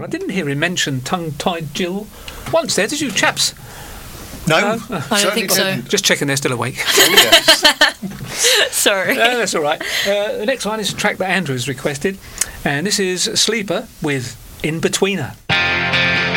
I didn't hear him mention tongue-tied Jill once there, did you, chaps? No, I don't think so. Just checking they're still awake. Oh, yes. Sorry. That's all right. The next one is a track that Andrew's requested, and this is Sleeper with In Betweener.